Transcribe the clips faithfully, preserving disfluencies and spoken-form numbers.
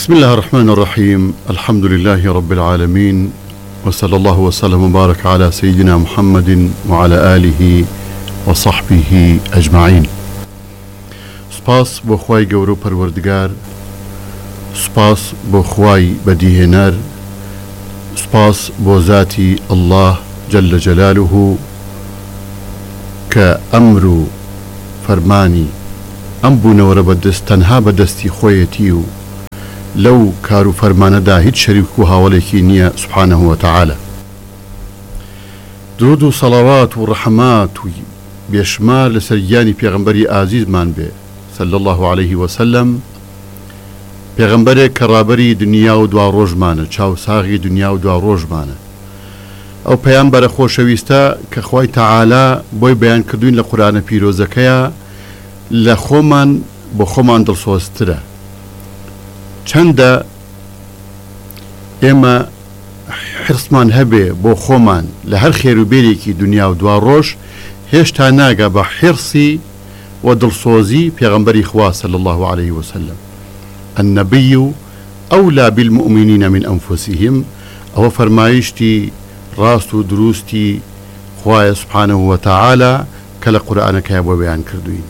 بسم الله الرحمن الرحيم. الحمد لله رب العالمين، وصلى الله وسلم وبارك على سيدنا محمد وعلى آله وصحبه أجمعين. سپاس بۆ خوای گەورە و پەروەردگار، سپاس بۆ خوای بەدیهێنەر، سپاس بۆ ذاتی الله جل جلاله کە ئەمر و فەرمانی ئەم بوونەوەرە بەدەست تەنها بەدەستی خۆیەتی و لەو کار و فەرمانەدا هیچ شەریک و هاوڵێکی نییە سبحانه وتعالى. درود و سەڵاوات و ڕەحمات و بێشمار لەسەر گیانی پێغەمبەری ئازیزمان بێ صلى الله عليه وسلم، پێغەمبەرێک کە ڕابەری دنیا و دوا ڕۆژمانە، چاوساغی دنیا و دوا ڕۆژمانە. ئەو پەیامبەرە خۆشەویستە کە خوای تەعالا بۆی بەیان کردوین لە قورئانە پیرۆزەکەیە لە خۆمان بۆ خۆمان دڵسۆزترە. چەندە ئێمە حرسمان هەبێ بۆ خۆمان لە هەر خێروبێرێکی دنیا و دوا ڕۆژ هێشتا ناگە بە حرسی و دڵسۆزی پێغەمبەری خوا صلی الله عليه وسلم. النبي أولى بالمؤمنين من أنفسهم، أو فرمایشتی ڕاست و دروستی خوای سبحانه وتعالى کە لە قورئانەکەیە بۆ بەیان کردوین.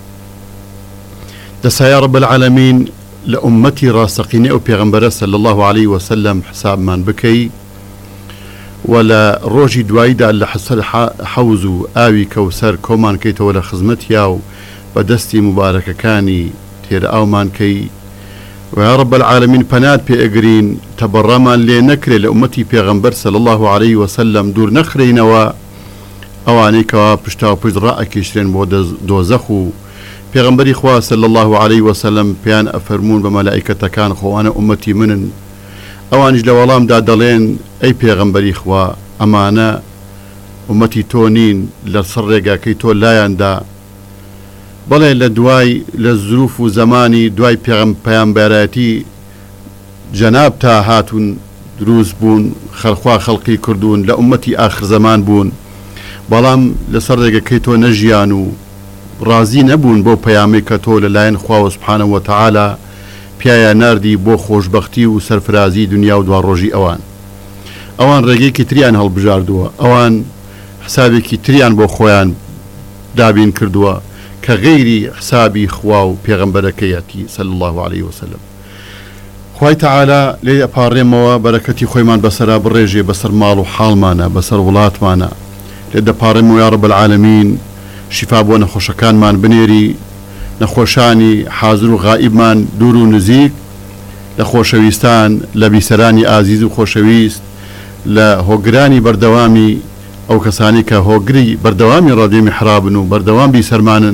دەسایە رب العالمین لە ئومەتی ڕاستەقینەی ئەو پێغەمبەرە صلی الله عليه وسلم حسابمان بکەی و لە ڕۆژی دواییدا لە حەسەر حەوز و ئاوی کەوسەر کۆمان کەیتەوە لە خزمەتیا و بە دەستی مبارەکەکانی تێرە ئاومان کەی و یا رب العالمین پەنات پێ ئەگرین تەبەڕامان لێ نەکرێ لە ئومەتی پێغەمبەر صلی الله عليه وسلم دوور نەخرێینەوە ئەوانەی کەوا پشتا و پشت ڕائەکێشرێن بۆ دۆزەخ و پێغەمبەری خوا صلی الله عليه وسلم پێیان ئەفەرمون بە مەلائیکەتەکان خۆوانە ئومەتی منن، ئەوانیش لە وەڵامدا دەڵێن ئەی پێغەمبەری خوا ئەمانە ئومەتی تۆ نین لەسەر ڕێگاکەی تۆ لایاندا، بەڵێ لە دوای لە زروف و زمانی دوای پەیامبەرەتی جەناب تا هاتون دروست بوون، خەڵخوا خەڵقی کردوون، لە ئومەتی ئاخر زەمان بوون، بەڵام لەسەر ڕێگەکەی تۆ نەژیان و ڕازی نەبوون بۆ پەیامی کە تۆ لەلایەن خوا سبحانه وتعالى پیایە ناردی بۆ خۆشبەختی و سەرفرازی دنیا و دوا ڕۆژی ئەوان. ئەوان ڕێگەیەکی تریان هەڵبژاردووە، ئەوان حسابێکی تریان بۆ خۆیان دابین کردووە کە غەیری حسابی خوا و پێغەمبەرەکەیەتی صلی الله عليه وسلم. خوای تەعالا لێ ئەپاڕێمەوە بەرەکەتی خۆیمان بەسەرا بڕێژێ، بەسەر ماڵ و حاڵمانە، بەسەر وڵاتمانە، لێ دەپاڕێمەوە یا رب العالمین شیفا بۆ نەخۆشەکانمان بنێری، نەخۆشانی حاضر و غائبمان دوور و نزیک، لە خۆشەویستان لە بیسەرانی ئازیز و خۆشەویست، لە هۆگرانی بەردەوامی ئەو کەسانی کە هۆگری بەردەوامی ڕادێ میحرابن و بەردەوام بیسەرمانن.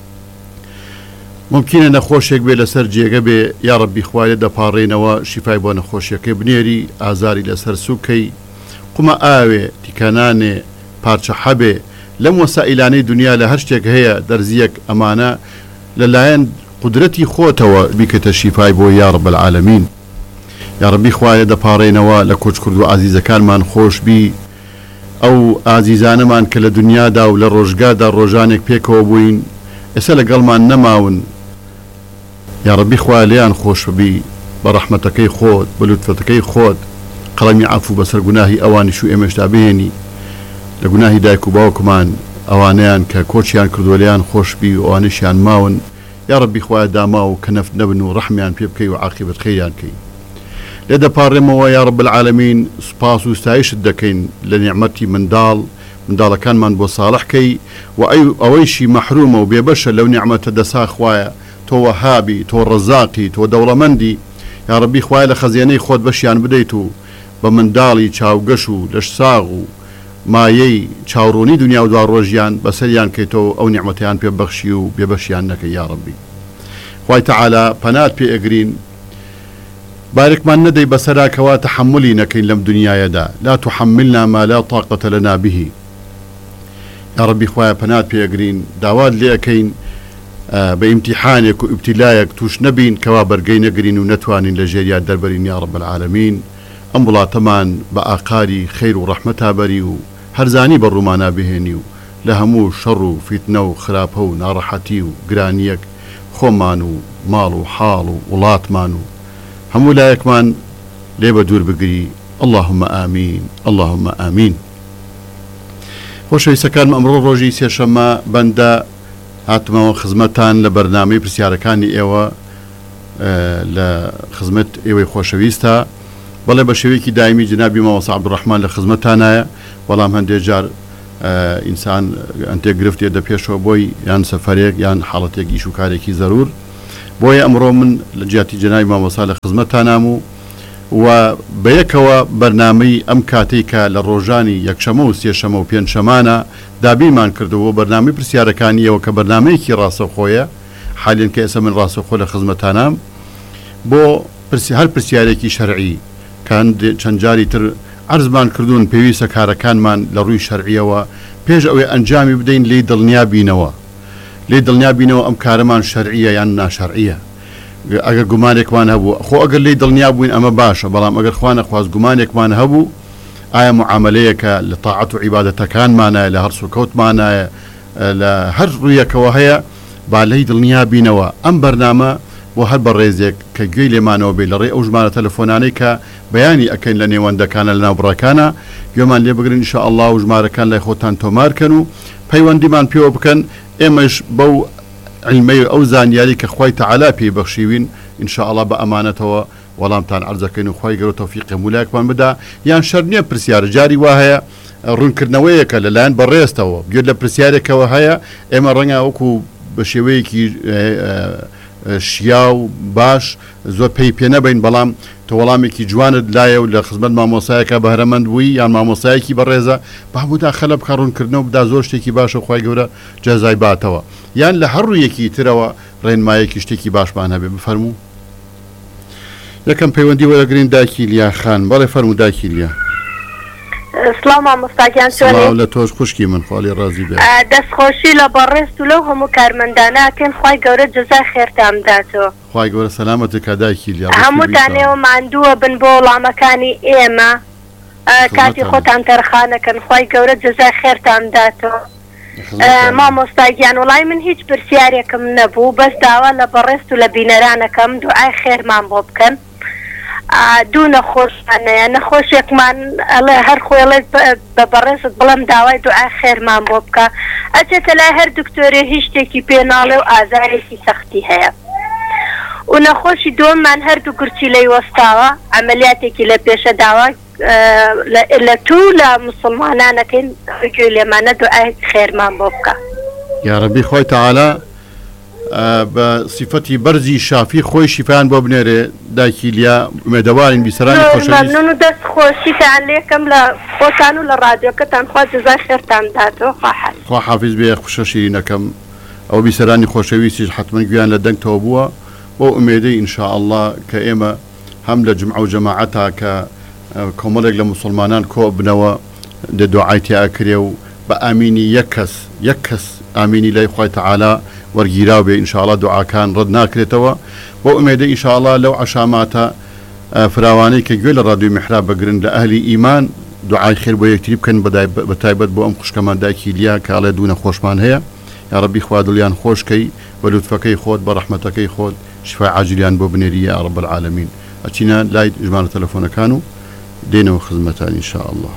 ممکنە نەخۆشێک بێ لەسەر جێگە بێ، یا ڕەبی خوایە دەپاڕێنەوە شیفای بۆ نەخۆشیەکەی بنێری، ئازاری لەسەر سوکەی، قومە ئاوێ، تیکەنانێ، پارچە حەبێ، لەم وەسائلانەی دنیا لە هەر شتێک هەیە دەرزیەک ئەمانە لەلایەن قودرەتی خۆتەوە بیکەتە شیفای بۆ یا رب العالمین. یا ڕەبی خوایە دەپاڕێنەوە لە کۆچ کرد و ئازیزەکانمان خۆش بی، ئەو ئازیزانەمان کە لە دنیادا و لە ڕۆژگادا ڕۆژانێک پێکەوە بووین ئێستا لەگەڵمان نەماون، یا ڕەبی خوایە لێیان خۆش بی بە ڕەحمەتەکەی خۆت، بە لوتفەتەکەی خۆت، قەڵەمی عەفو بەسەر گوناهی ئەوانیش و ئێمەشدا بهێنی، لە گوناهی دایک و باوکمان ئەوانەیان کە کۆچیان کردووە لێیان خۆش بی و ئەوانیشیان ماون، یا ڕەبی خوایە داما و کە نەفت نەبن و ڕەحمیان پێ بکەی و عاقبەت خەیریان کەی. لێ دەپاڕێمەوە یا رب العالمین سوپاس و ستایشت دەکەین لە نیعمەتی منداڵ، منداڵەکانمان بۆ ساڵح کەی و ئەوەیشی مەحرومە و بێبەشە لەو نیعمەتە دەسا خوایە تۆ وەهابی، تۆ ڕەزاقی، تۆ دەوڵەمەندی، یا ڕەبی خوایە لە خەزیێنەی خۆت بەشیان بدەیت و بە منداڵی چاوگەش و لەش ساغ و مایەی چاوڕوونی دنیا و دوا ڕۆژیان بەسەریان کەیتەوە ئەو نیعمەتیان پێ بەخشی و بێبەشیان نەکەی یا ڕەبی. خوای تەعالا پەنات پێ ئەگرین بارێکمان نەدەی بەسەرا کەوا تەحەمولی نەکەین لەم دنیایەدا، لا تحملنا ما لا طاقة لنا به. یا ڕەبی خوایە پەنات پێ ئەگرین داوات لێ ئەکەین بە ئیمتیحانێک و ئیبتیلایەک توش نەبین کەوا بەرگەی نەگرین و نەتوانین لە ژێریان دەربەرین یا رب العالمین. ئەم وڵاتەمان بە ئاقاری خەیر و ڕەحمەتا بەری و هەرزانی بە ڕوومانە بهێنی و لە هەموو شەڕ و فیتنە و خراپە و ناڕەحەتی و گرانیەک خۆمان و ماڵ و حاڵ و وڵاتمان و هەموو لایەکمان لێ بە دوور بگری. اللهم ئامین اللهم ئامین. خۆشەویستەکانم ئەمڕۆ ڕۆژی سێشەممە بەندە هاتمەوە خزمەتان لە بەرنامەی پرسیارەکانی ئێوە لە خزمەت ئێوەی خۆشەویستە، بەڵێ بە شێوەیەکی دایمی جنابی مامۆستا عەبدوڕەحمان لە خزمەتانایە. بەڵام هەندێک جار ئینسان ئەنتێک گرفتێ دە پێشەوە بۆی یان سەفەرێک یان حاڵەتێک ئیش و کارێکی زەرور، بۆیە ئەمڕۆ من لە جیاتی جنابی مامۆستا لە خزمەتانام و و بەیەکەوە بەرنامەی ئەم کاتێک کە لە ڕۆژانی یەکشەمە و سێشەمە و پێنجشەمانە دابیرمان کردەوە بەرنامەی پرسیارەکانیەوە کە بەرنمەیەکی ڕاستەوخۆیە، حالێن کە ئێستا من ڕاستەوخۆ لە خزمەتانام بۆ هەر پرسیارێکی شەرعی کان چەند جاری تر عەرزمان کردوون پێویستە کارەکانمان لە ڕووی شەرعیەوە پێش ئەوەی ئەنجامی بدەین لێی دڵنیا بینەوە لێی دڵنیا بینەوە ئەم کارەمان شەرعیە یان ناشەرعیە. ئەگەر گومانێکمان هەبوو خۆ ئەگەر لێی دڵنیا بووین ئەمە باشە، بەڵام ئەگەر خوا نەخواست گومانێکمان هەبوو ئایا معاملەیەکە لە تاعەت و عیبادەتەکانمانایە لە هەر سوکەوتمانایە لە هەر ڕوویەکەوە هەیە با لێی دڵنیا بینەوە. ئەم بەرنامە بۆ هەر بە ڕێزێک کە گوێی لێمانەوە بێ لە ڕێ ئەو ژمارە تەلەفۆنانەی کە بەیانی ئەکەین لە نێوەندەکانە لە ناوبڕەکانە گوێمان لێ بگرن ئینشاءالله و ژمارەکان لای خۆتان تۆمارکەن و پەیوەندیمان پێوە بکەن. ئێمەش بەو علمەی ئەو زانیاری کە خوای تەعالا پێی بەخشیوین ئینشاءالله بە ئەمانەتەوە وەڵامتان عەرزەکەین و خوای گەورە تەوفیقی مولایەکمان بدا. یان شەر نییە پرسیارە جاری وا هەیە ڕوونکردنەوەیەکە لەلایەن بەڕێستەوە گوێ لە پرسیارێکەوە هەیە ئێمە ڕەنگە وەکو بە شێوەیەکی شیا و باش زۆر پێی پێ نەبین، بەڵام تۆ وەڵامێکی جوانت لایە و لە خزمەت مامۆسایەکە بەهرەمەند بووی یان مامۆسایەکی بەڕێزە بە هەموودا خەلە بکە ڕوونکردنەوە بدا زۆر شتێکی باشە خوای گەورە جەزای باتەوە. یان لە هەر ڕوویەکی ترەوە ڕێنمایەکی شتێکی باشمان هەبێ. بفەرموو. یەکەم پەیوەندی وەرەگرین داکی لیا خان. بەڵێ فەرموو داکی لیا. سلام مامۆستاگیان چۆنی؟ لە تۆش خوشکی من خاڵی ڕازی بێ. دەستخۆشی لە بەڕێست و لەو هەموو کارمەنداناکەن خوای گەورە جەزای خێرتان بداتەوە. خوای گەورە سەلامەتێک داکی لیا. هەمووتانێوە ماندووە بن بۆ وەڵامەکانی ئێمە کاتی خۆتان تەرخانەکەن خوای گەورە جەزای خێرتان بداتەوە. مامۆستاگیان وڵای من هیچ پرسیارێکم نەبوو، بەس داوا لە بەڕێست و لە بینەرانەکەم دوعای خێرمان بۆ بکەن. دوو نەخۆشانەیە نەخۆشێکمان ئەڵێ هەر خۆڵێت بە بەڕێست بڵم داوای دوعای خێرمان بۆ بکە، ئەچێتە لای هەر دکتۆرێ هیچ شتێکی پێ ناڵێ و ئازارێکی سەختی هەیە. و نەخۆشی دۆممان هەردوو گورچی لەی وەستاوە ئەمەلیاتێکی لە پێشە داوا لە تو لە مسلمانانەکەین گوێ لێمانە دوعای خێرمان بۆ بکە. یا ڕەبی خوای تەعالا بە سیفەتی بەرزی شافی خۆی شیفایان بۆ بنێرێ. دایکی لیا مێدەوارین بیسەرانی خۆشەویست مەمنون و دەست خۆشیتان لێکەم لە خۆتان و لە ڕادیۆکەتان خوا جەزای خێرتان بداتەوە. خوا حافیز بێ خوشە شیرینەکەم. ئەو بیسەرانی خۆشەویستیش حتمەن گویان لە دەنگتەوە بووە بۆ ئومێدەی ئینشاءالله کە ئێمە هەم لە جمعە و جەماعەتا کە کۆمەڵێک لە مسلمانان کۆ بنەوە دە دوعای تیا کرێ و بە ئامینی یەک کەس یەک کەس ئامینی لای خوای تەعالا وەرگیراو بێ ئینشاءالله دوعاکان ڕەت ناکرێتەوە. بۆ ئومێدە ئینشاءالله لەو عەشاماتە فراوانەی کە گوێ لە ڕادیۆی میحراب بگرن لە ئەهلی ئیمان دوعای خێر بۆ یەکتری بکەن بەتایبەت بۆ ئەم خوشکەمان دایکی لیا کە ئەڵێ دوو نەخۆشمان هەیە. یا ڕەبی خوا دڵیان خۆشکەی بە لوتفەکەی خۆت بە ڕەحمەتەکەی خۆت شفای عاجلیان بۆ بنێری یا رب العالمین. ئەچینە لای ژمارە تەلەفۆنەکان و دێنەوە خزمەتان ئینشاءالله.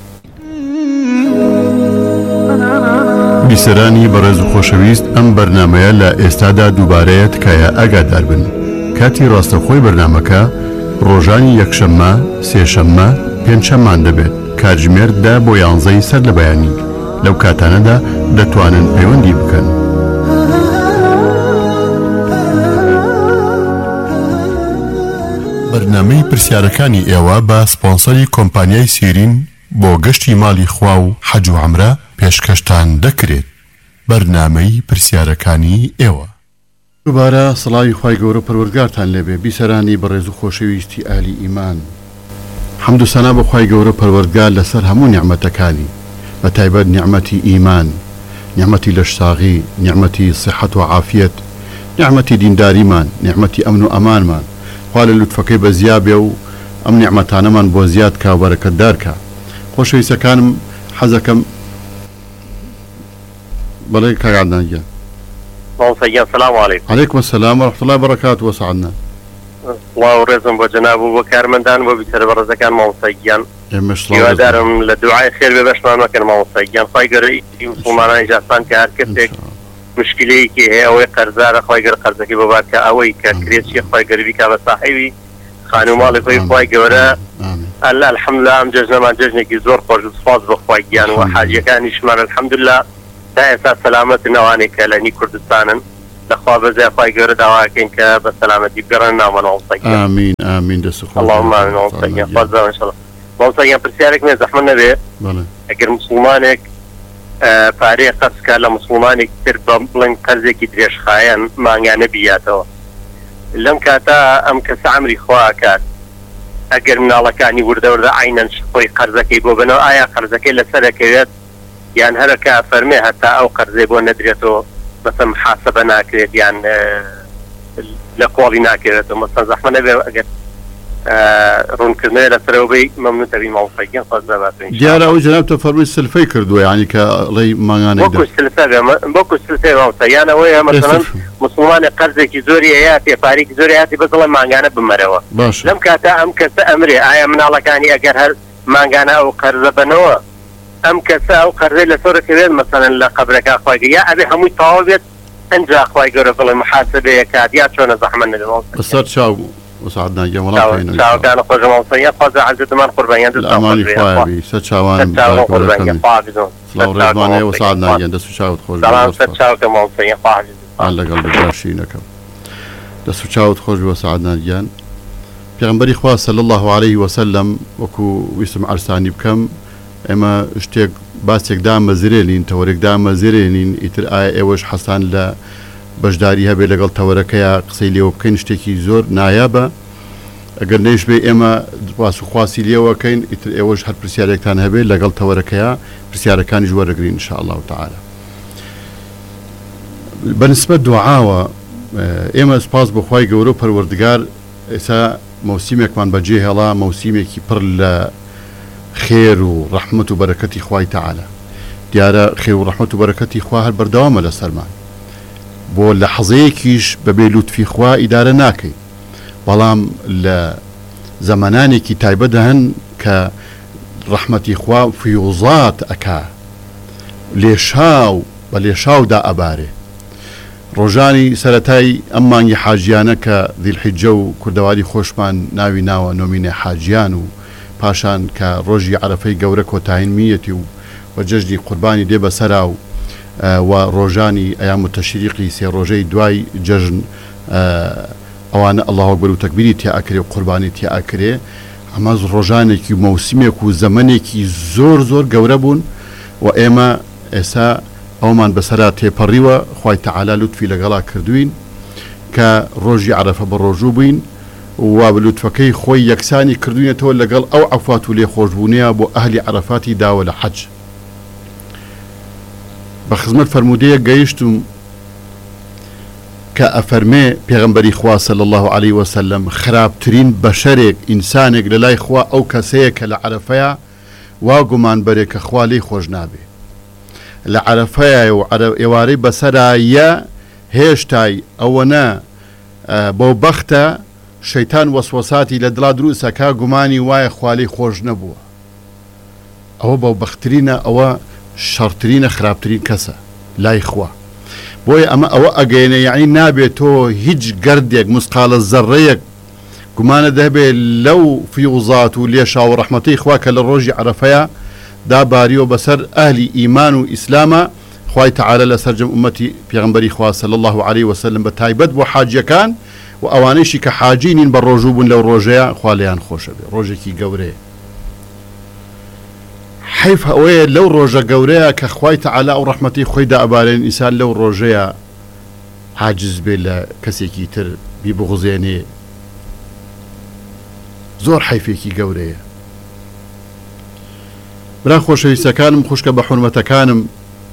بیسەرانی بەڕێز و خۆشەویست ئەم بەرنامەیە لە ئێستادا دووبارەیە تکایە ئاگادار بن. کاتی ڕاستەخۆی بەرنامەکە ڕۆژانی یەکشەممە، سێشەممە، پێنجشەممان دەبێت. کاتژمێردا بۆ یانزەی سەر لە بەیانی. لەو کاتانەدا دەتوانن پەیوەندی بکەن. بەرنامەی پرسیارەکانی ئێوە بە سپۆنسەری کۆمپانیای سیرین بۆ گەشتی ماڵی خوا و حەج و عەمرە پێشکەشتان دەکرێت. بەرنامەی پرسیارەکانی ئێوە. دووبارە سڵاوی خوای گەورە پەروەردگارتان لێبێ. بیسەرانی بەڕێز و خۆشەویستی ئالی ئیمان، حەمد و سەنا بە خوای گەورە پەروەردگار لەسەر هەموو نیعمەتەکانی، بە تایبەت نیعمەتی ئیمان، نیعمەتی لەشساغی، نیعمەتی صحەت و عافیەت، نیعمەتی دینداریمان، نیعمەتی ئەمن و ئەمانمان. خوا لە لوتفەکەی بە زیابێ و ئەم نیعمەتانەمان بۆ زیاد کا و بەرەکەتدار کا. خۆشەویستەکانم حەزەکەم بەڵێ کاگادانگیان. السلام عليكم. عليكم السلام ورحمة الله وبركاته وسعدنا. الله ورزم بجناب وكارمندان وبيتر برزكان موصيان يودارم لدعاء خير ببشمان وكان موصيان خايقر مسلمان جاسان كهر كسك مشكلة كي هي أو قرزار خايقر قرزكي ببارك أوي كريتشي خايقر بيكا بصاحبي خانو مالك وي خايقر الله الحمد لله ام ججنا ما ججنا كي زور خوش صفاز بخوايان وحاجة كان يشمر الحمد لله تا اساس سلامة نواني كلاني كردستانا لخوا بزي خايقر دواكين كبسلامة يبقرنا من وصيان آمين آمين دسو اللهم آمين وصيان فازا إن شاء الله موصيان برسيارك من زحمنا به اگر مسلمانك فاري قصك لمسلمانك تر بلن قرزك دريش خاين مانگا نبياته لم كاتا ام كس عمري خواكات اگر من الله كاني ورده ورده عينا شخوي قرزكي بو بنو آيا قرزكي لسركيات يعني هلكا فرمي حتى او قرزي بو ندريتو مثلا محاسبة ناكريت يعني لقوالي ناكريتو مثلا زحمنا بي اگر رون كرنه لسروبي ممنون تبين موصيين صدبات ان شاء الله ديارة او جناب تفرمي السلفي كردو يعني كالي مانغاني بوكو السلفي بوكو السلفي موصيانا ويا مثلا مسلمان قرزك زوري اياتي فاريك زوري اياتي بس الله مانغانا بمروا لم كاتا ام كسا امري آيا من الله كاني اگر هل مانغانا او قرز بنوا ام كسا او قرزي لسورة كبير مثلا لقبرك اخواي يا ابي حموي طاوبت انجا اخواي قرب المحاسبة يكاد يا شون زحمنا للموصي بصر شاو وسعدنا جمال الله فينا شاو كان خوش موصية فازا عز دمان قربان الأماني خواهي ست شاوان بارك قربان الله سلاو رضواني وسعدنا جن دسو شاوت خوش سلام ست شاو كموصية خواهي على قلب داشينكم دسو شاوت خوش وسعدنا جن پیغمبری خواه صلی الله علیه وسلم وكو ويسم عرساني بكم اما اشتيق باسيك دام مزرينين توريك دام مزرينين اتر آية ايوش حسان لا بەشداری هەبێ لەگەڵ تەوەرەکەیە قسەی لێوە بکەین شتێکی زۆر نایابە ئەگەر نەیش بێ ئێمە باس و خواسی لێوەکەین ئیتر ئێوەش هەر پرسیارێکتان هەبێ لەگەڵ تەوەرەکەیە پرسیارەکانی وەرەگرین ان شاء الله تعالى بەنسبەت دوعاوە ئێمە سپاس بۆ خوای گەورە و پەروەردگار ئێستا مەوسیمێکمان بەجێ هێڵا مەوسیمێکی پڕ لە خێر و ڕەحمەت و بەرەکەتی خوای تعالى دیارە خێر و ڕەحمەت و بەرەکەتی خوا هەر بەردەوامە لەسەرمان بۆ لە حەزەیەکیش بەبێ لوتفی خوا ئیدارە ناکەی بەڵام لە زەمانانێکی تایبەت هەن کە ڕەحمەتی خوا فیوزات ئەکا لێشاو بە لێشاودا ئەبارێ ڕۆژانی سەرەتای ئەم مانگی حاجیانە کە ذیلحیجە و کوردەواری خۆشمان ناوی ناوە نۆمینە حاجیان و پاشان کە ڕۆژی عەرەفەی گەورە کۆتایین میەتی و و جەژنی قوربانی دێ بەسەرا و و ڕۆژانی ئەیام التەشریقی سێ ڕۆژەی دوای جەژن ئەوانە ئەڵڵاهو ئەکبەر و تەکبیری تیا ئەکرێ و قوربانی تیا ئەکرێ ئەمە ڕۆژانێکی و مەوسیمێک و زەمەنێکی زۆر زۆر گەورە بوون و ئێمە ئێستا ئەومان بەسەرا تێپەڕیوە خوای تەعالا لوتفی لەگەڵا کردوین کە ڕۆژی عەرەفە بە ڕۆژوو بووین و بە لوتفەکەی خۆی یەکسانی کردوینەتەوە لەگەڵ ئەو عەفوات و لێخۆشبوونەیە بۆ ئەهلی عەرەفاتی داوە لە حەج بخدمت فرمودية قيشتم كأفرمي پیغمبري خوا صلى الله عليه وسلم خرابترين بشرك إنسانك للاي خوا أو كسيك لعرفيا واقمان بريك خوا لي خوش نابي لعرفيا يواري بسرا يا هيشتاي أونا بو بختا شيطان وسوساتي لدلا دروسا كا قماني واي خوا لي خوش نبوه أو بو بخترين أو شرطرين خرابترين كسا لا إخوة بوي أما أو أجينا يعني نابي تو هيج قرديك مسقال الزريك كمان ذهبي لو في وزات وليشا ورحمتي إخواك للروجي عرفيا دا باريو بسر أهلي إيمان وإسلاما خواي تعالى لسرجم أمتي بيغنبري خوا صلى الله عليه وسلم بتايبت بو حاجة كان وأوانيشي كحاجين بالرجوب لو روجيا خواليان خوش بي روجيكي قوري حيف هوي لو روجا قوريا كخواي تعالى او رحمتي خويدا ابالين انسان لو روجيا عاجز بلا كسيكي تر بيبغزيني زور حيفيكي قوريا برا خوشي سكانم خوشك بحرمة كانم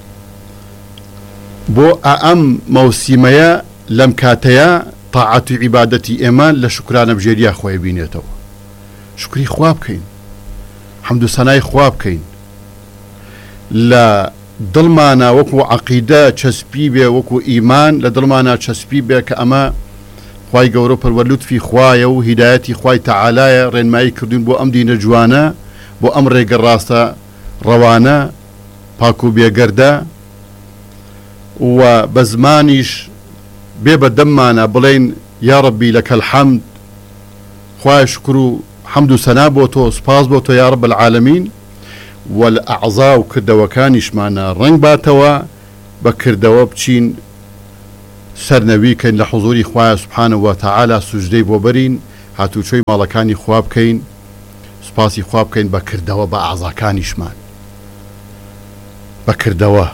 بو أأم موسيميا لم كاتيا طاعة عبادتي إيمان لشكران بجيريا خوي بينيتو شكري خواب كين حمد سناي خواب كين لا ضلمانا وكو عقيدة تشسبيبه وكو إيمان لضلمانا تشسبيبه كأما خوای گەورە پەروەر لوتفی خوایە و هیدایەتی خوای تەعالایە ڕێنمایی کردوون بۆ ئەم دینە جوانە بۆ ئەم ڕێگە ڕاستە ڕەوانە پاک و بێگەردە و بە زمانیش بێ بە دەممانە بڵێن یا ڕەبی لەکەل حەمد خوای شکر و حەمد و سەنا بۆ تۆ سپاس بۆ تۆ یا ڕەب العالەمین و لە ئەعزا و کردەوەکانیشمانە ڕنگ باتەوە بە کردەوە بچین سەرنەویکەین لە حوزوری خوای سبحانه و تعالی سوجدەی بۆ بەرین هاتوچۆی ماڵەکانی خوا بکەین سپاسی خوا بکەین بە کردەوە بە ئەعزاکانیشمان بە کردەوە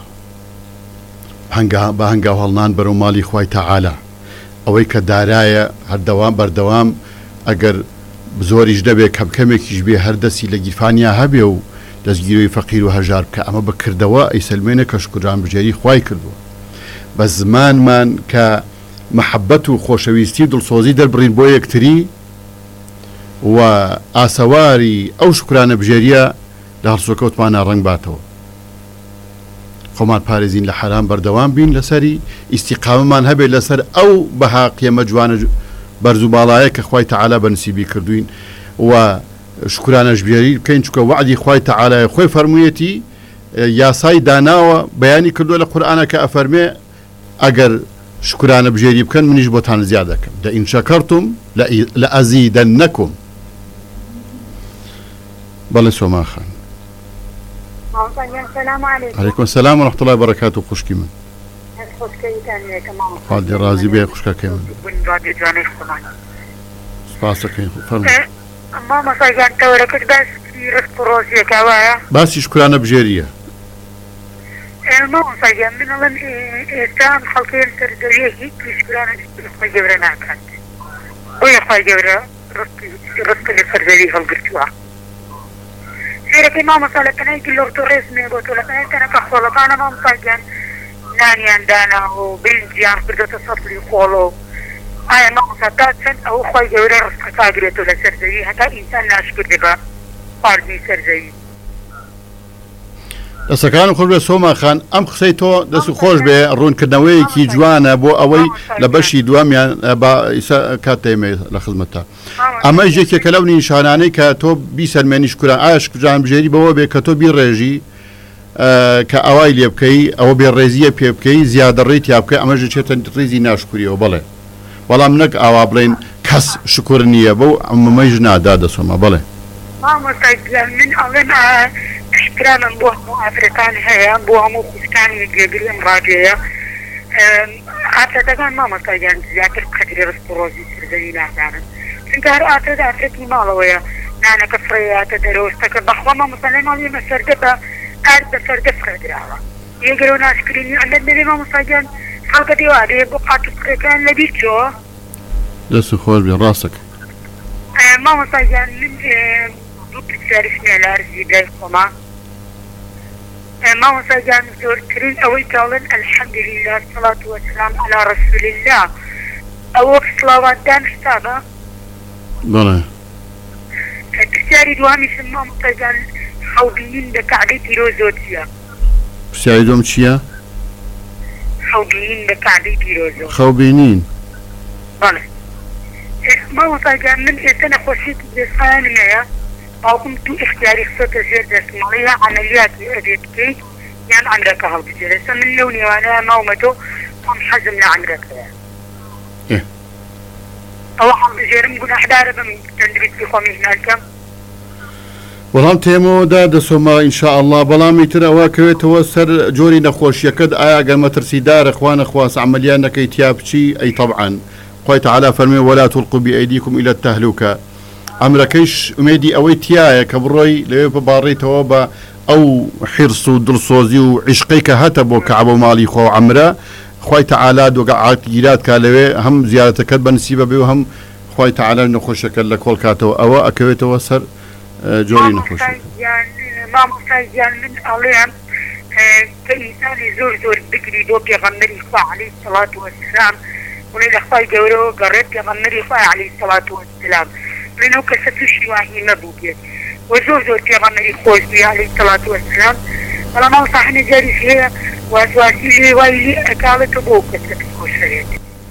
بە هەنگاو هەڵنان بەرەو ماڵی خوای تەعالی ئەوەی کە دارایە هەردەوام بەردەوام ئەگەر زۆریش دەبێ کەم کەمێکیش بێ هەردەسی لە گیرفانیا هەبێ و دەستگیرەوەی فەقیر و هەژار بکە ئەمە بە کردەوە ئەی سەلمێنە کە شکران بژێری خوای کردووە بە زمانمان کە محەبەت و خۆشەویستی و دڵسۆزی دەربڕین بۆ یەکتری و ئاسەواری ئەو شکرانە بژێریە لە هەرسۆکەوتمانە ڕنگ باتەوە خۆمان پارێزین لە حرام بەردەوام بین لەسەری ئیستیقامەمان هەبێت لەسەر ئەو بەها قیەمە جوانە بەرز و باڵایە کە خوای تەعالی بەنسیبی کردوین و شکرانەش بێری بکەین چونکە وعدی خوای تەعالی خۆی فەرموویەتی یاسای داناوە بەیانی کردووە لە قورئانە کە ئەفەرمێ ئەگەر شکرانە بژێری بکەن منیش بۆتان زیاد دەکەم لئین شەکەرتم لەئەزیدەنەکم بەڵێ سۆمان خان عەلەیکوم سەلام و ڕەحمەتوڵڵاهی و بەرەکاتوو خوشکی من خاڵی ڕازی بێ خوشکەکەی من سپاس دەکەین فەرمووی مامۆستاگیان تەورەکەت باسی ڕست و ڕۆزیەکەوایە باسی شکرانە بژێریە مامۆستاگیان من ئەڵێن ئێستا خەڵکێن سەردەویە هیچ شکرانە خۆی گەورە ناکات بۆیە خۆی گەورە ڕستە لە سەردەوی هەڵگرتووە سێرەکەی مامۆستا لە تەنای گلۆرتۆ ڕێزمێ بۆ تۆ لە تەنای تەنەکە خۆڵەکانە مامۆستاگیان نانیان دانا و برنجیان کردۆتە سەفری خۆڵۆ ئایا مامۆستا تا چەند ئەو خۆی گەورە ڕستە کاگرێتەوە لە سەردەوی هەتا ئینسان ناشکر دەبە خواردنی سەردەوی دەستەکان خۆش بێ سۆما خان ئەم قسەی تۆ دەست و خۆش بێ ڕوونکردنەوەیەکی جوانە بۆ ئەوەی لە بەشی دووەمیان کاتێمێ لە خزمەتە ئەمە یەکێکە لەو نیشانانەی کە تۆ بیسەلمێنی شکران ئایا شکران بژێری بەوە بێ کە تۆ بیڕێژی کە ئەوای لێ بکەی ئەوە بێڕێزیە پێ بکەی زیادە ڕێی تیا بکەی ئەمەژە چێتە ڕێزی ناشکوریەوە بڵێ بەڵام نەک ئاوا بڵێن کەس شکر نییە بەو ئەمەمەیش نادا دەسۆمە بڵێ من ئەڵێن شکرانم بۆ هەموو ئافرەکان هەیە بۆ هەموو خوشکانی گوێگریم ڕادێیە ئافرەتەکان مامۆستاگیان زیاتر قەدری ڕست و ڕۆزی سەردەوی نازانن چونکە هەر ئافرەت ئافرەتی ماڵەوەیە نانەکە فڕێیاتە دەرەوەستەکە بەخوا مامۆستا لای ماڵ ئێمە سەردە بە کار بە سەردە فڕێدراوە یەگەرەوە ناشکرینی ئەلەت دەبێ مامۆستاگیان خەڵکە دێوادەیە بۆ قاتوفڕەکان لەبیر چۆ دەست و خۆش بێ ڕاستەکە مامۆستاگیان من دوو پرسیارشمێ لە ئەرزی لای خۆما مامۆستاگیان زۆرترین ئەوەی کاڵن ئەلحەمدولله سەڵات وەسەلام عەلا ڕەسوول الله ئەوە سڵاواتدان شتابە بەڵێ پرسیاری دووامیشم مامۆستاگیان حەوبینین لە کەعبەی پیرۆزۆ چییە پرسیاری دوم چییە حەوبینین لە کەعبەی پیرۆزۆ خەوبینین بەڵێ مامۆستاگیان من ئێستا نەخۆشیێکی دەستخایانم هەیە باوکم تو اختیاری خسۆتە ژێر دەستماڵی یا عەمەلیاتی ئەبێ بکەیت یان عەمرەکە هەڵبژێرە ئێستا من لەو نێوانەیە ماومەتۆ خۆم حەزم لە عەمرەکەیە ئەوە هەڵبژێرم گوناحدارە بم تەندروستی خۆمی هێناکەم بەڵام تێمەوەدا دەسۆما ئینشاءالله بەڵامی تر ئەوە کەوێتەوە سەر جۆری نەخۆشیەکەت ئایا گەر مەترسیدارە خوا نەخواست عەمەلیات نەکەی تیا بچی ئەی طەبعەن خوای تەعالی فەرمێ وەلا تولقوا بئەیدیکم ئیلە التەهلوکە ئەمرەکەیش ئومێدی ئەوەی تایە کە بڕۆی لەوێ بباڕیتەوە بە ئەو حرس و دڵسۆزی و عیشقەی کە هەتە بۆ کەعبە و ماڵی خۆ عەمرە خوای تەعالی دۆگەعاتگیرات کا لەوێ هەم زیارەتەکەت بەنسیبە بێ و هەم خوای تەعالی نەخۆشەکەت لە کۆڵ کاتەوە ئەوە ئەکەوێتەوە سەر جۆری نەخۆشی مامۆستاگیان من ئەڵێم کە ئینسانی زۆر زۆر بگری بۆ پێغەمبەری خوا عەلەیهی سەڵات وەسەلام وڵێ لە خوای گەورەوە گەڕێت پێغەمبەری خوا عەلەیهی سەڵات وەسەلام لەنەو کەسە تووشی واهی نەبوو بێت و زۆر زۆر پێغەمبەری خۆش بووی عەلەیهی سەڵات وەسەلام بەڵام مامۆستا هەنێ جاریش هەیە واسواسی لێ وای لێ ئەکاڵێتە بۆ کەسە خۆشەوێت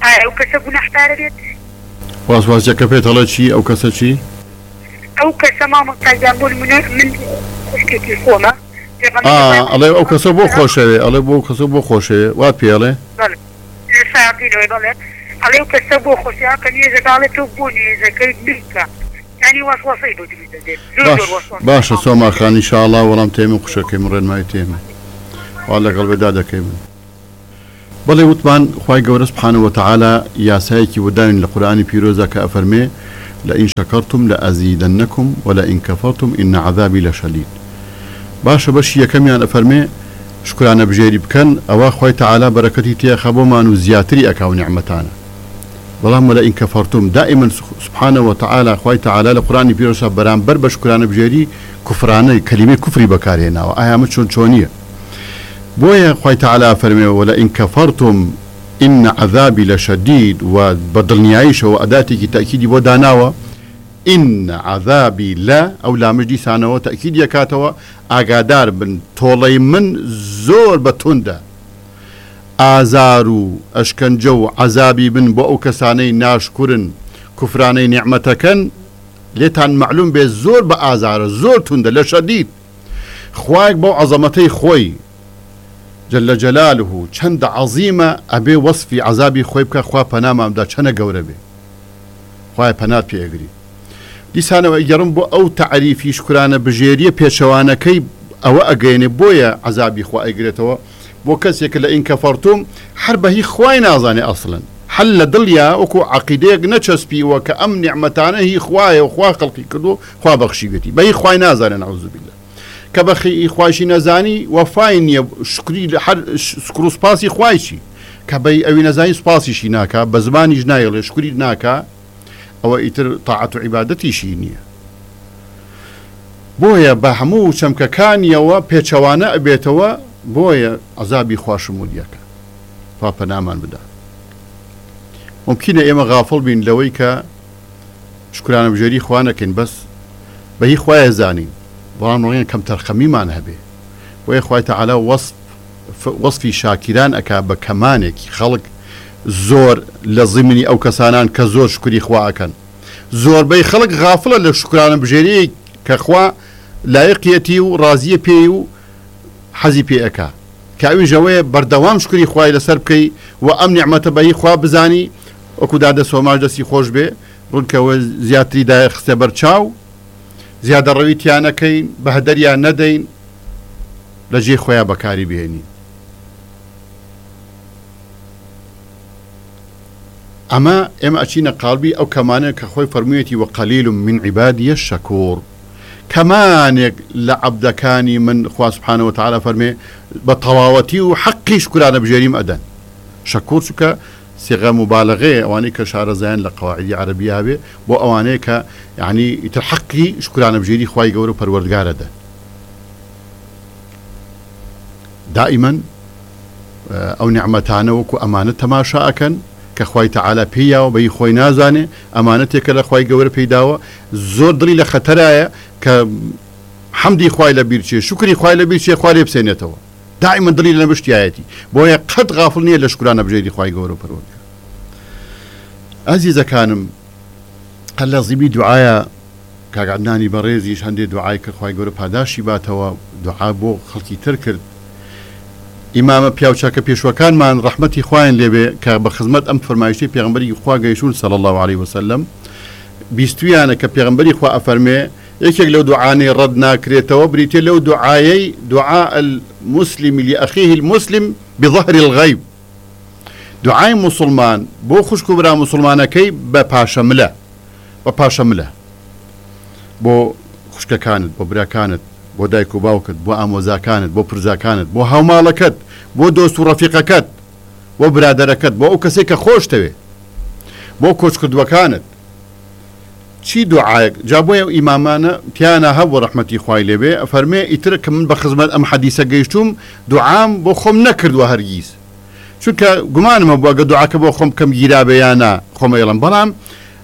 ئایا ئەو کەسە گوناحکارە بێت؟ واسواسیەکە پێت هەڵە چی ئەو کەسە چی؟ ئەو کەسە مامۆستاجان بوون من خوشکێکی خۆمە ئەڵێ ئەو کەسە بۆ خۆشەوێ ئەڵێ بۆ کەسە بۆ خۆشەوێ وات پێڵێ ساقینەوەی بەڵێت ئەڵێ ئەو کەسە بۆ خۆشیان کە نوێژەکڵێت تۆ بۆ نوێژەکەی بکە ینی وەسوەسەی بۆ دەبێت. باشە سۆماخان ئینشاءڵڵا وەڵام تێمە قوشەکەی ڕێنمای تێمە وا لەگەڵ بێدا دەکەی من. بەڵێ وتمان خوای گەورە سوبحانەهو وتەعالا یاسایەکی وەداوین لە قورئانی پیرۆزە کە ئەفەرمێ لئین شەکەرتم لەئەزیدەنەکم وەلئین کەفەرتم ئین عەذابی لەشەدید. باشە بەشی یەکەمیان ئەفەرمێ شکرانە بژێری بکەن ئەوە خوای تەعالا بەرەکەتی تێخە بۆمان و زیاتری ئەکاو نیعمەتانە. بەڵام وەلئین کەفەرتم دائیمەن سوبحانەهو وتەعالا خوای تەعالا لە قورئانی پیرۆزە بەرامبەر بە شکرانە بژێری کوفرانەی کەلیمەی کوفری بەکارهێناوە ئایا ئەمە چۆن چۆنیە؟ بۆیە خوای تەعالا فەرمێ وەلئین کەفەرتم ئین عەذابی لەشەدید و بە دڵنیاییشەوە ئەداتێکی تەئکیدی بۆ داناوە ئین عەذابی لە ئەو لامەش دیسانەوە تەئکید یەکاتەوە ئاگادار بن تۆڵەی من زۆر بەتوندە ئازار و ئەشکەنجە و عەذابی بن بۆ ئەو کەسانەی ناشکرن کوفرانەی نیعمەتەکەن لێتان معلوم بێ زۆر بە ئازارە زۆر توندە لە شەدید. خوای بۆ عەزەمەتەی خۆی جل جلاله چەند عەزیمە ئەبێ وەصفی عەذابی خۆی بکە خوا پەنامامدا چەنە گەورە بێ خوای پەنات پێگری. دیسانەوە گەڕم بۆ ئەو تەعریفی شکرانە بژێریە پێچەوانەکەی ئەوە ئەگەێنێ بۆیە عەذابی خوا ئەیگرێتەوە بۆ کەسێک لە ئین کەفەرتم هەر بەهی خوای نازانێ ئەسڵن هەل لە دڵیا وەکو عەقیدەیەک نەچەسپیوە کە ئەم نیعمەتانە هی خوایە و خوا خەڵقی کردو خوا بەخشیوێتی بەهی خوای نازانێ نەعوذ بالله کە بەخی خواشی نەزانی وەفای نییە شکری هەر سکر و سپاسی خوایشی کە بەی ئەوی نەزانی سپاسیشی ناکە بە زمانیش نایڵێ شکری ناکە ئەوە ئیتر تاعەت و عیبادەتیشی نییە. بۆیە بە هەموو چەمکەکانیەوە پێچەوانە ئەبێتەوە بۆیە عەذابی خوا شمولیەکە خوا پەنامان بدا. ممکنە ئێمە غافڵ بین لەوەی کە شکرانە بژێری خوا نەکەین بەس بەهی خوایە زانین بەڵام ڕۆیان کەم تەرخەمیمان هەبێ بۆیە خوای تەعالا وەصفی شاکران ئەکا بە کەمانێکی خەڵک زۆر لە زیمنی ئەو کەسانان کە زۆر شکری خوا ئەکەن. زۆربەی خەڵک غافڵە لە شکرانە بژێری کە خوا لایقیەتی و ڕازیە پێی و حەزی پێ ئەکا کە ئەویژەوەیە بەردەوام شکری خوای لەسەر بکەی و ئەم نیعمەتە بەهی خوا بزانی وەکو دادە سۆماش دەستی خۆش بێ ڕوونکەوە زیاتری دایە خستە بەرچاو زیادە ڕەویتیانەکەین بە هەدەریان نەدەین لە جێ خۆیان بەکاری بهێنین. ئەمە ئێمە ئەچینە قالبی ئەو کەمانە کە خۆی فەرموویەتی وەقەلیل من عیبادیە شەکوور کەمانێک لە عەبدەکانی من خوا سوبحانەهو وتەعالا فەرمێ بە تەواوەتی و حەقی شکرانە بژێریم ئەدەن. شەکوور چونکە سیغە مبالغەیە ئەوانەی کە شارەزایان لە قەواعیدی عەرەبیە هەبێ بۆ ئەوانەیە کە یعنی ئیتر حەقی شکرانە بژێری خوای گەورە و پەروەردگارەدەن. دائیمەن ئەو نیعمەتانە وەکو ئەمانە تەماشا ئەکەن کە خوای تەعالا پێیاوە بەهی خۆی نازانێ ئەمانەتێکە لە خوای گەورە پێیداوە زۆر دڵی لە خەتەرایە کە حەمدی خوای لە بیرچێ شکری خوای لە بیرچێ خوا لێ بسێنێتەوە دائیمەن دڵی لە مشتیایەتی بۆیە قەت غافڵ نییە لە شکرانە بژێری خوای گەورە و پەروەردگار. ئازیزەکانم هەر لە زیبی دوعایە کاک عەدنانی بەڕێزیش هەندێک دوعای کە خوای گەورە پاداشی باتەوە دوعا بۆ خەڵکی تر کرد. ئیمامە پیاوچاکە پێشوەکانمان ڕەحمەتی خوایان لێبێ کە بە خزمەت ئەم فەرمایشتەی پێغەمبەری خوا گەیشتون صلی الله علیه وسلم بیستویانە کە پێغەمبەری خوا ئەفەرمێ یەکێک لەو دوعانەی ڕەت ناکرێتەوە بریتێ لەو دوعایەی دوعاء المسلم لأخيه المسلم بظهر الغیب دوعای مسلمان بۆ خوشک و برا مسلمانەکەی بە پاشەملە بە پاشەملە بۆ خوشکەکانت بۆ براکانت بۆ دایک و باوکت بۆ ئامۆزاکانت بۆ پرزاکانت بۆ هاوماڵەکەت بۆ دۆست و ڕەفیقەکەت بۆ برادەرەکەت بۆ ئەو کەسێک کە خۆشتەوێ بۆ کۆچکردوەکانت چی دوعایەک جا بۆیە ئیمامانە تیانە هەبوو ڕەحمەتی خوای لێبێ ئەفەرمێ ئیتر کە من بە خزمەت ئەم حەدیسە گەیشتوم دوعام بۆ خۆم نەکردووە هەرگیز چونکە گومانمە بووە گە دوعاکە بۆ خۆم کەم گیرا بێیانە خۆمە ئێڵم بەڵام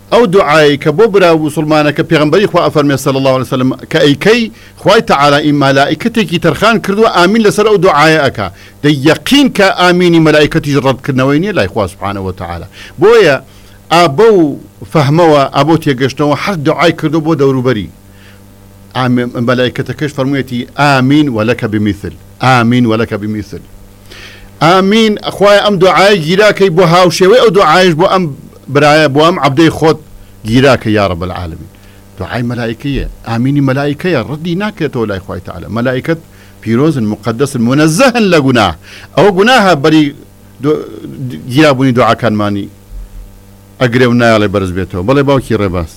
ئەو دوعای کە بۆ برا مسلمانە کە پێغەمبەری خوا ئەفەرمێ صلی الله عليه وسلم کە ئەیکەی خوای تەعالی مەلائکەتێکی تەرخان کردووە ئامین لەسەر ئەو دوعایە ئەکا دەی یەقین کە ئامینی مەلائکەتیش ڕەتکردنەوەی نییە لای خوا سبحانه وتعالى بۆیە ئابە و فەهمەوە ئابۆ تێگەشتنەوە هەر دوعای کردو بۆ دەوروبەری مەلائکەتەکەش فەرموویەتی ئامین وەلەکە بمثل ئامین وەلەکە بمثل ئامین خوای ئەم دوعای گیراکەی بۆ هاوشێوەی ئەو دوعایش بۆ ئەم برایە بۆ ئەم عەبدەی خۆت گیراکە یا رب العالمین دوعای مەلائکەیە ئامینی مەلائکەیە ڕەدی ناکرێتەوە لای خوای تەعالی مەلائکەت پیرۆزن مقدسن منەزەهن لە گوناه ئەوە گوناهە بەری گیرابوونی دوعاکانمانی ئەگرێ و نایڵێ بەرز بێتەوە بەڵێ باوکی ڕێباس.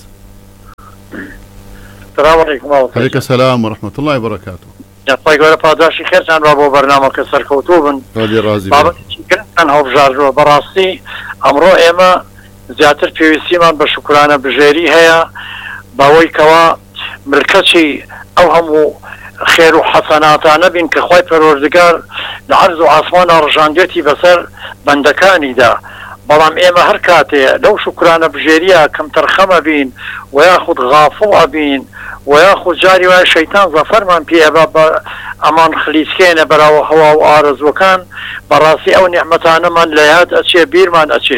السلام عليكم وعليكم السلام ورحمة الله وبركاته. يا طيب ولا باداشي خير كان رابو برنامج كسر كوتوبن. هذه رازي. بابا كان هو بجارجو براسي أمرو إما زياتر في سيمان بشكرانة بجيري هيا باوي كوا ملكتي أوهم خير وحسنات نبين كخوي پروردگار لعرض وعصمان رجانديتي بسر بندكاني دا بلام إما هركاتي لو شكرانة بجيريا كم ترخم بين وياخد غافو بين وياخد جاري ويا شيطان ظفر من بي أبا أمان خليسكين براو هوا وآرز وكان براسي أو نعمتانا من ليات أشي بير من أشي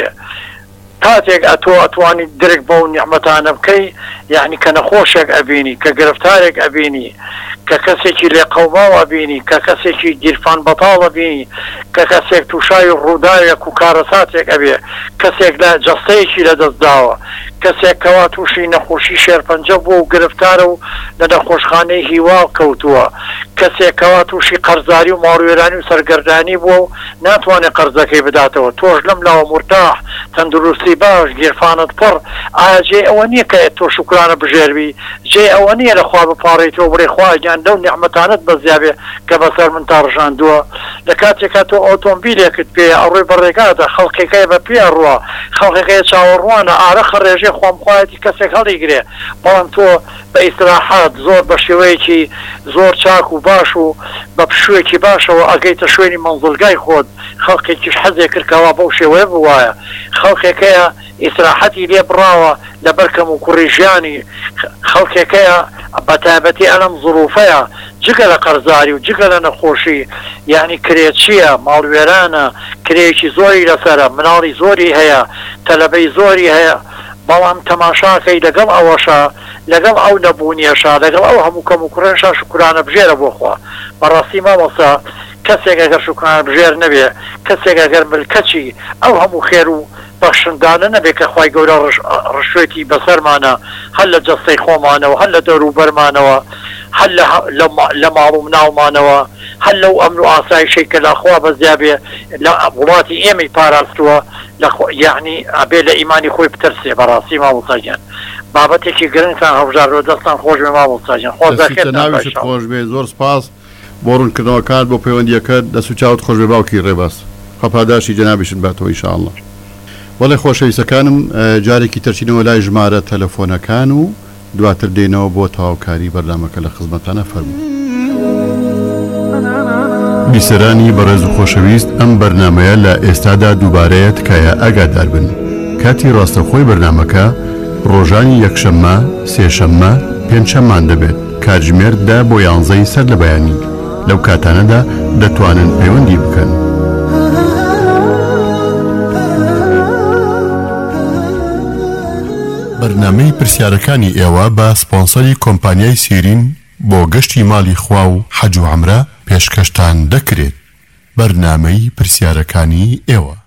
كاتيك أتو أتواني درك بو نعمتانا بكي يعني كنخوشك أبيني كقرفتارك أبيني ككسيكي لقوما أبيني ككسيكي جيرفان بطال أبيني ككسيك توشاي الرودايك وكارساتك أبي كسيك لا جستيكي لدزداوة كسيك كواتوشي نخوشي شير پنجبو وقرفتارو لنخوش خاني هوا كوتوا كسيك كواتوشي قرزاري ومارويراني وسرقرداني بو ناتواني قرزكي بداتو توش لملا ومرتاح تندرسي باش جيرفانت پر آيا جي اوانية كأتو شكرانا بجيربي جي اوانية لخوا بپاريتو بري خوا جان لو نعمتانت بزيابي كبسر من تارجان دوا لكاتي كاتو اوتومبيليك بي اروي بريقادا خلقي كيبا بي اروا خلقي كي تشاوروانا اعرخ الرجي خوام خواهدي كسيك هل يقري بلان تو باستراحات زور بشويكي زور چاكو باشو ببشويكي باشو اقيت شويني منظلقاي خود خلقي كيش حزي كركوا بوشي ويبوايا خلقي كي استراحتي لي براوة لبركم وكوريجاني خلقي كي بتابتي انا ظروفيا جقل قرزاري وجقل نخوشي يعني كريتشيا مالويرانا كريتشي زوري لسرا مناري زوري هيا تلبي زوري هيا بەڵام تەماشاکەی لەگەڵ ئەوەشا لەگەڵ ئەو نەبوونیەشا لەگەڵ ئەو هەموو کەم و کوڕێنشا شکرانە بژێرە بۆخوا بەڕاستی مامۆستا کەسێک ئەگەر شکرانە بژێر نەبێ کەسێک ئەگەر ملکەچی ئەو هەموو خێر و بەخشندانە نەبێ کە خوای گەورە ڕشوێتی بەسەرمانە هەر لە جەستەی خۆمانەوە هەر لە دەوروبەرمانەوە هەر لە ماڵ و مناڵمانەوە هەر لەو ئەمن و ئاسایشەی کە لەخوا بەزیابێ لە وڵاتی ئێمەی پاراستووە يعني أبي لإيماني خوي بترسي براسي ما مصاجن بابتي گرنگتان هەبژار دەستان خۆش بێ ما مصاجن خۆش ناویشت خۆش بێ زۆر سپاس بۆ ڕوونکردنەوەکان بۆ پەیوەندیەکەت دەست و چاوت خۆش بێ باوکی ڕێباس خەپاداشی جەنابیشت باتەوە ئینشاءالله. وەڵێ خۆشەویستەکانم جارێکی تەرچینەوە لای ژمارە تەلەفۆنەکان و دواتر دێنەوە بۆ تەواوکاری بەردامەکە لە خزمەتانە فەرموو. بیسەرانی بەڕێز و خۆشەویست ئەم بەرنامەیە لە ئێستادا دووبارەیە تکایە ئاگادار بن کاتی ڕاستەخۆی بەرنامەکە ڕۆژانی یەکشەممە سێشەممە پێنجشەممان دەبێت کاتژمێر دا بۆ یانزەی سەر لە بەیانی لەو کاتانەدا دەتوانن پەیوەندی بکەن. بەرنامەی پرسیارەکانی ئێوە بە سپۆنسەری کۆمپانیای سیرین بۆ گەشتی ماڵی خوا و حەج و عەمرە پێشکەشتان دەکرێت. بەرنامەی پرسیارەکانی ئێوە.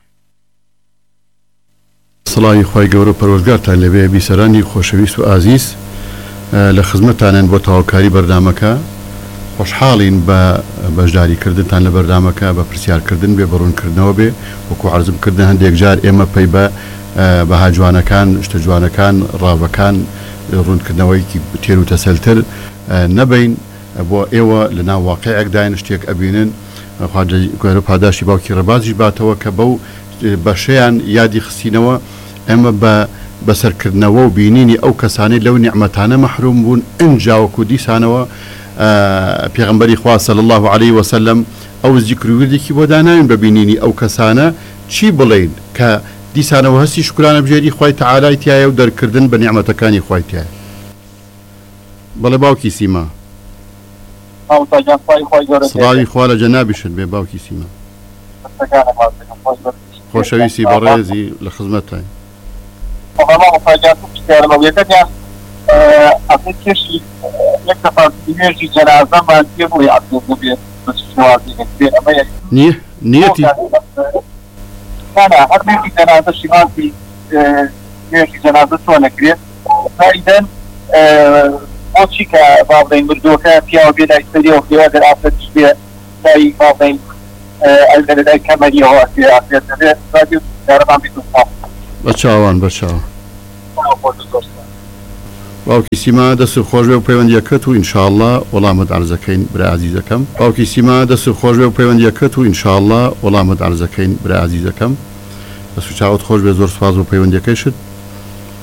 سڵاوی خوای گەورە پەروەردگارتان لەبێ بیسەرانی خۆشەویست و ئازیز لە خزمەتانن بۆ تەواوکاری بەردامەکە خۆشحاڵین بە بەشداریکردنتان لە بەردامەکە بە پرسیارکردن بێ بەڕوونکردنەوە بێ وەکو عەرزمکردن هەندێک جار ئێمە پەی بە بەها جوانەکان شتە جوانەکان ڕاوەکان ڕوونکردنەوەیکی تێر و تەسەلتر نەبین بۆ ئێوە لە ناو واقعێکداین شتێک ئەبینن گوێرە پاداشی باوکی ڕێبازیش باتەوە کە بەو بەشەیان یادی خستینەوە ئێمە بە بەسەرکردنەوە و بینینی ئەو کەسانەی لەو نیعمەتانە مەحروم بوون ئەنجاوەکو دیسانەوە پێغەمبەری خوا صلی الله علیه وسلم ئەو زیکر و وردێکی بۆ داناوین بە بینینی ئەو کەسانە چی بڵێن کە دیسانەوە هەستی شکرانە بژێری خوای تەعالای تایە و دەرکردن بە نیعمەتەکانی خوای تایە. بەڵێ باوکی سیما سڵاوی خوا لە جەنابیشت بێ باوکی سیما. خۆشەویستی بەڕێزی لە خزمەتتان. کێشی یەک نێژی جەنازەمان پێ بۆ یادبوو بێت نییە نیەتی هەر نێژی جەنازە شیمانتی نێژی جەنازە چۆن نەکرێت دایدەن بۆچی کە باڵێن مردووەکە پیاوە بێ لای سەریەوە پێوە دەر ئافرەتش بێ لای باڵێن لای کەمەریەوە ئافرێت دەبێت دارەمان بیت بە چاوان بە چاوە. باوکی سیما دەست و خۆش بێ و پەیوەندیەکەت و ئینشاءالله وەڵامت عەرزەکەین برا عەزیزەکەم. باوکی سیما دەست و خۆش بێ و پەیوەندیەکەت و ئینشاءالله وەڵامت عەرزەکەین برا عەزیزەکەم. دەست و چاوت خۆش بێ، زۆر سوپاس بۆ پەیوەندیەکەیشت.